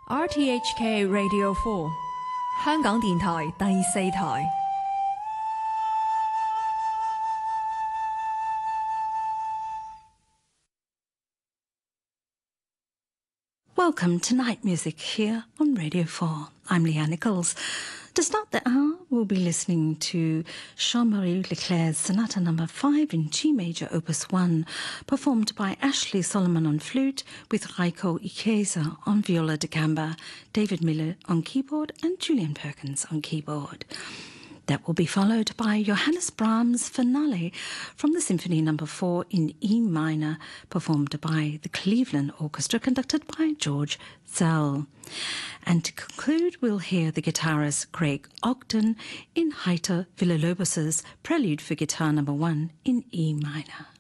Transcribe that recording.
RTHK Radio 4香港電台第四台。 Welcome to Night Music here on Radio 4. I'm Leanne Nichols. To start the hour, we'll be listening to Jean-Marie Leclerc's Sonata No. 5 in G Major Opus 1, performed by Ashley Solomon on flute, with Raiko Ikeza on viola da gamba, David Miller on keyboard, and Julian Perkins on keyboard. That will be followed by Johannes Brahms' Finale from the Symphony No. 4 in E minor, performed by the Cleveland Orchestra, conducted by George Zell. And to conclude, we'll hear the guitarist Craig Ogden in Heitor Villa-Lobos's Prelude for Guitar No. 1 in E minor.